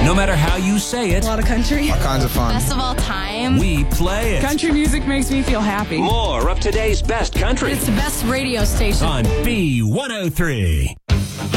No matter how you say it, A lot of country. All kinds of fun. Best of all time. we play it. Country music makes me feel happy. More of today's best country. It's the best radio station. On B103.